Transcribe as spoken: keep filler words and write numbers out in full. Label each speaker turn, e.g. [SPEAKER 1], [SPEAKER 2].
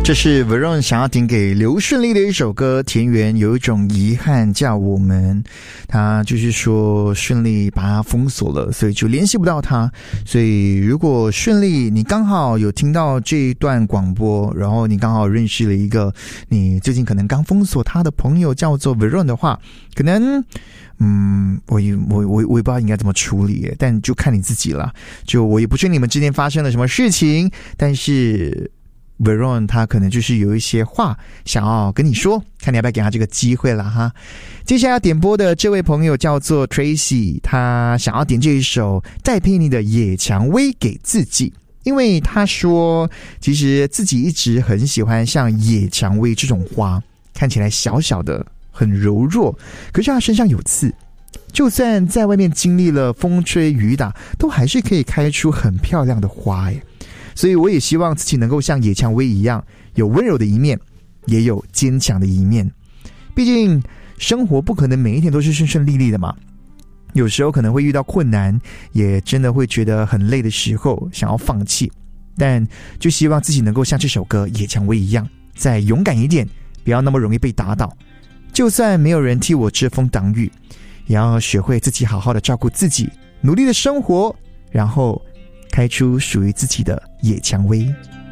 [SPEAKER 1] 这是 Veron 想要点给刘顺利的一首歌，田园有一种遗憾叫我们，他就是说顺利把他封锁了，所以就联系不到他。所以如果顺利你刚好有听到这一段广播，然后你刚好认识了一个你最近可能刚封锁他的朋友叫做 Veron 的话，可能嗯，我也我我我也不知道应该怎么处理，但就看你自己了。就我也不确定你们之间发生了什么事情，但是Veron 他可能就是有一些话想要跟你说，看你要不要给他这个机会了哈。接下来要点播的这位朋友叫做 Tracy， 他想要点这一首戴佩妮的《野蔷薇》给自己，因为他说其实自己一直很喜欢像野蔷薇这种花，看起来小小的很柔弱，可是他身上有刺，就算在外面经历了风吹雨打，都还是可以开出很漂亮的花耶。所以我也希望自己能够像野蔷薇一样，有温柔的一面，也有坚强的一面。毕竟生活不可能每一天都是顺顺利利的嘛，有时候可能会遇到困难，也真的会觉得很累的时候想要放弃，但就希望自己能够像这首歌野蔷薇一样，再勇敢一点，不要那么容易被打倒。就算没有人替我遮风挡雨，也要学会自己好好的照顾自己，努力的生活，然后开出属于自己的野蔷薇。